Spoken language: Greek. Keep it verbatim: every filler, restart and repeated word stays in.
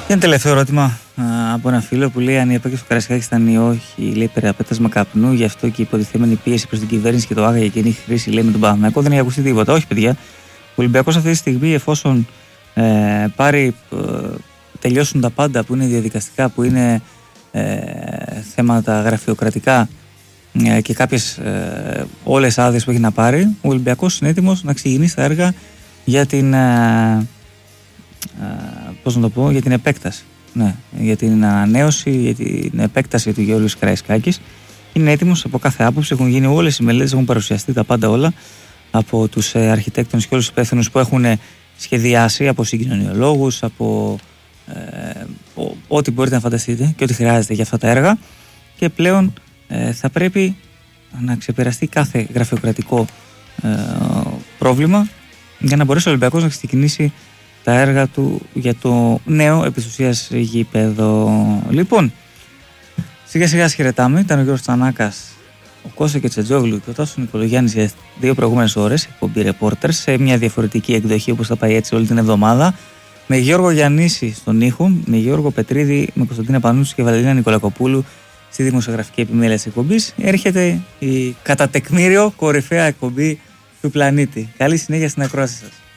Και ένα τελευταίο ερώτημα α, από ένα φίλο που λέει αν η επέκταση του Καραϊσκάκη ήταν ή όχι, λέει περαπέτασμα καπνού, γι' αυτό και η υποτιθέμενη πίεση προς την κυβέρνηση και το άγα για κοινή χρήση, λέει με τον Παναθηναϊκό, δεν έχει ακουστεί τίποτα. Όχι, παιδιά. Ο Ολυμπιακός αυτή τη στιγμή, εφόσον ε, πάρει, ε, τελειώσουν τα πάντα που είναι διαδικαστικά, που είναι ε, θέματα γραφειοκρατικά ε, και κάποιες ε, όλες άδειες που έχει να πάρει, ο Ολυμπιακός είναι έτοιμος να ξεκινήσει τα έργα για την. Ε, Uh, πώς να το πω, για την επέκταση. Ναι, για την ανανέωση, για την επέκταση του Γεώργιου Καραϊσκάκης. Είναι έτοιμος από κάθε άποψη. Έχουν γίνει όλες οι μελέτες, έχουν παρουσιαστεί τα πάντα όλα από τους ε, αρχιτέκτονες και όλους τους υπεύθυνους που έχουν σχεδιάσει, από συγκοινωνιολόγους, από ε, ο, ό,τι μπορείτε να φανταστείτε και ό,τι χρειάζεται για αυτά τα έργα. Και πλέον ε, θα πρέπει να ξεπεραστεί κάθε γραφειοκρατικό ε, πρόβλημα για να μπορέσει ο Ολυμπιακός να ξεκινήσει τα έργα του για το νέο επί της ουσίας γήπεδο. Λοιπόν, σιγά σιγά σχερετάμε. Ήταν ο Γιώργος Τσανάκας, ο Κώστα και Τσετζόγλου και ο Τάσος Νικολογιάννης για δύο προηγούμενες ώρες εκπομπή Reporters σε μια διαφορετική εκδοχή, όπως θα πάει έτσι όλη την εβδομάδα, με Γιώργο Γιαννίση στον ήχο, με Γιώργο Πετρίδη, με Κωνσταντίνα Πανούση και Βαλεντίνα Νικολακοπούλου στη δημοσιογραφική επιμέλεια της εκπομπής. Έρχεται η κατά τεκμήριο κορυφαία εκπομπή του πλανήτη. Καλή συνέχεια στην ακρόαση σας.